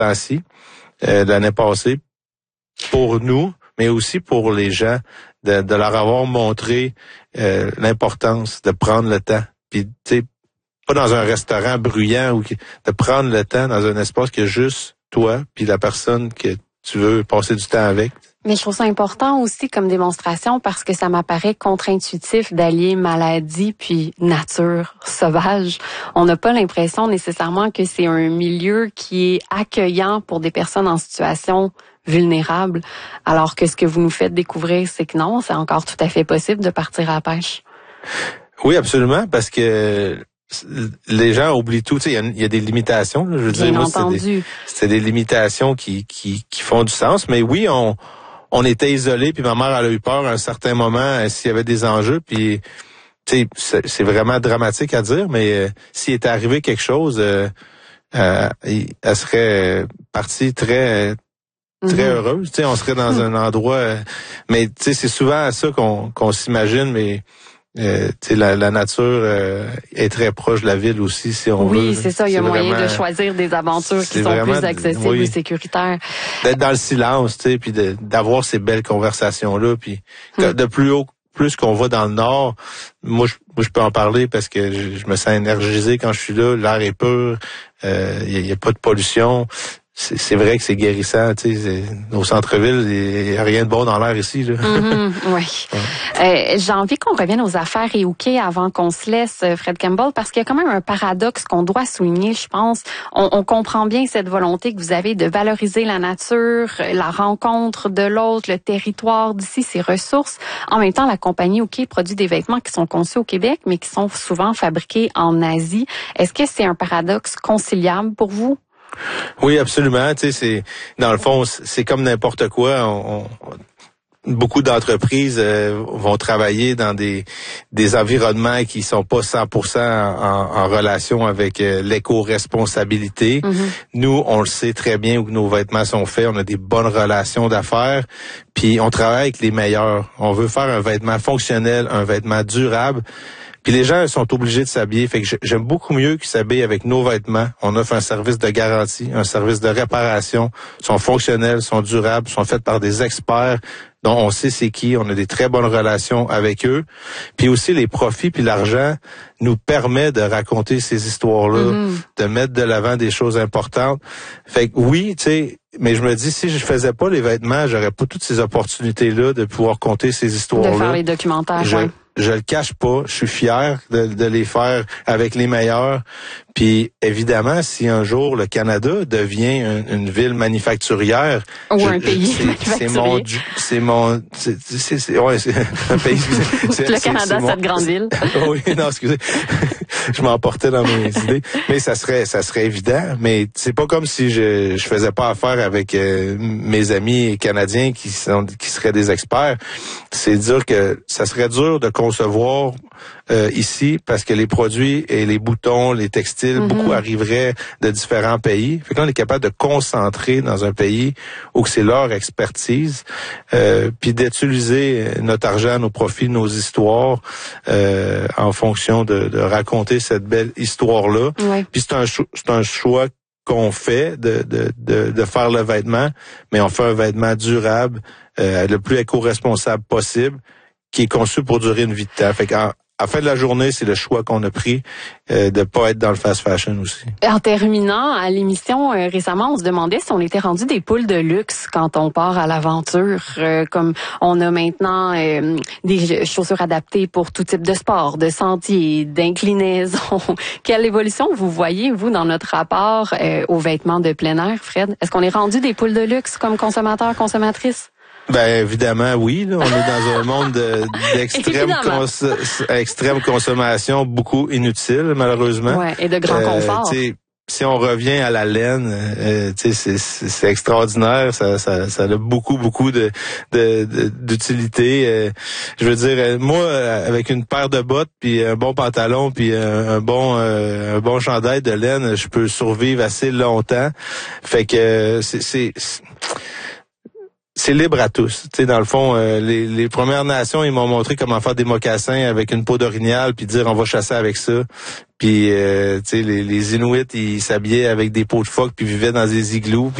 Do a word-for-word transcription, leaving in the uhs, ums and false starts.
temps-ci, euh, l'année passée, pour nous, mais aussi pour les gens, de, de leur avoir montré euh, l'importance de prendre le temps. Puis, tu sais, pas dans un restaurant bruyant, ou de prendre le temps dans un espace que juste toi, puis la personne que tu veux passer du temps avec. Mais je trouve ça important aussi comme démonstration parce que ça m'apparaît contre-intuitif d'allier maladie puis nature sauvage. On n'a pas l'impression nécessairement que c'est un milieu qui est accueillant pour des personnes en situation vulnérable, alors que ce que vous nous faites découvrir, c'est que non, c'est encore tout à fait possible de partir à la pêche. Oui, absolument, parce que les gens oublient tout. Tu sais, il y, y a des limitations. Là, je veux Bien dire, moi, entendu. c'est des, c'est des limitations qui, qui, qui font du sens. Mais oui, on, on était isolés. Puis ma mère, elle a eu peur à un certain moment s'il y avait des enjeux. Puis, tu sais, c'est, c'est vraiment dramatique à dire, mais euh, s'il était arrivé quelque chose, euh, euh, elle serait partie très très mm-hmm. heureuse. Tu sais, on serait dans mm. un endroit. Euh, mais tu sais, c'est souvent à ça qu'on, qu'on s'imagine, mais. Euh, la, la nature euh, est très proche de la ville aussi, si on oui, veut. Oui, c'est ça. Il y a moyen vraiment, de choisir des aventures qui sont vraiment, plus accessibles oui, et sécuritaires. D'être dans le silence, tu sais, puis de, d'avoir ces belles conversations-là, puis hum. de plus haut, plus qu'on va dans le nord. Moi, je, moi, je peux en parler parce que je, je me sens énergisé quand je suis là. L'air est pur, il euh, y, y a pas de pollution. C'est, c'est vrai que c'est guérissant, tu sais. Au centre-ville, il n'y a rien de bon dans l'air ici, là. Mm-hmm, oui. Ouais. Euh, j'ai envie qu'on revienne aux affaires et au quai avant qu'on se laisse, Fred Campbell, parce qu'il y a quand même un paradoxe qu'on doit souligner, je pense. On, on comprend bien cette volonté que vous avez de valoriser la nature, la rencontre de l'autre, le territoire d'ici, ses ressources. En même temps, la compagnie Quai produit des vêtements qui sont conçus au Québec, mais qui sont souvent fabriqués en Asie. Est-ce que c'est un paradoxe conciliable pour vous? Oui, absolument. Tu sais, c'est dans le fond, c'est comme n'importe quoi. On, on, beaucoup d'entreprises euh, vont travailler dans des des environnements qui sont pas cent pour cent en, en relation avec euh, l'éco-responsabilité. Mm-hmm. Nous, on le sait très bien où nos vêtements sont faits. On a des bonnes relations d'affaires. Puis on travaille avec les meilleurs. On veut faire un vêtement fonctionnel, un vêtement durable. Puis les gens sont obligés de s'habiller. Fait que j'aime beaucoup mieux qu'ils s'habillent avec nos vêtements. On offre un service de garantie, un service de réparation. Ils sont fonctionnels, sont durables, sont faits par des experts dont on sait c'est qui. On a des très bonnes relations avec eux. Puis aussi les profits puis l'argent nous permet de raconter ces histoires-là, mm-hmm. de mettre de l'avant des choses importantes. Fait que oui, tu sais, mais je me dis, si je faisais pas les vêtements, j'aurais pas toutes ces opportunités-là de pouvoir compter ces histoires-là. De faire les documentaires, je, ouais. Je le cache pas, je suis fier de, de les faire avec les meilleurs. Puis évidemment, si un jour le Canada devient une, une ville manufacturière, ou je, un pays c'est, manufacturier, c'est mon, c'est mon, c'est, c'est, c'est ouais, c'est un pays. C'est, le Canada, c'est, c'est cette grande ville. Oui, non, excusez, je m'emportais dans mes idées, mais ça serait, ça serait évident. Mais c'est pas comme si je, je faisais pas affaire avec euh, mes amis canadiens qui sont, qui seraient des experts. C'est dire que ça serait dur de concevoir euh, ici parce que les produits et les boutons, les textiles, mm-hmm. beaucoup arriveraient de différents pays. Fait que là, on est capable de concentrer dans un pays où c'est leur expertise, euh, puis d'utiliser notre argent, nos profits, nos histoires euh, en fonction de, de raconter cette belle histoire-là. Ouais. Puis c'est un cho- c'est un choix qu'on fait de, de, de, de faire le vêtement, mais on fait un vêtement durable, euh, le plus éco-responsable possible, qui est conçu pour durer une vie de temps. Fait qu'en à la fin de la journée, c'est le choix qu'on a pris euh, de pas être dans le fast fashion aussi. En terminant, à l'émission euh, récemment, on se demandait si on était rendu des poules de luxe quand on part à l'aventure. Euh, comme on a maintenant euh, des chaussures adaptées pour tout type de sport, de sentier, d'inclinaison. Quelle évolution vous voyez, vous, dans notre rapport euh, aux vêtements de plein air, Fred? Est-ce qu'on est rendu des poules de luxe comme consommateurs, consommatrices? Ben évidemment oui, là, on est dans un monde de, d'extrême cons, extrême consommation, beaucoup inutile malheureusement. Ouais, et de grand euh, confort. Si on revient à la laine, euh, c'est, c'est, c'est extraordinaire, ça, ça, ça a beaucoup beaucoup de, de, de d'utilité. Euh, je veux dire, moi avec une paire de bottes puis un bon pantalon puis un, un bon euh, un bon chandail de laine, je peux survivre assez longtemps. Fait que c'est, c'est, c'est c'est libre à tous. Tu sais, dans le fond, euh, les, les Premières Nations, ils m'ont montré comment faire des mocassins avec une peau d'orignal, puis dire on va chasser avec ça. Puis, euh, tu sais, les, les Inuits, ils s'habillaient avec des peaux de phoque, puis vivaient dans des igloos.